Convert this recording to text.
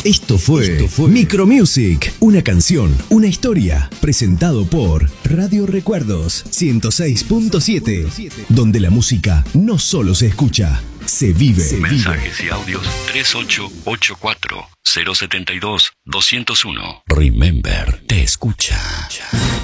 Esto fue Micromusic, una canción, una historia, presentado por Radio Recuerdos 106.7, donde la música no solo se escucha, se vive. Mensajes y audios 3884 072 201. Remember, te escucha.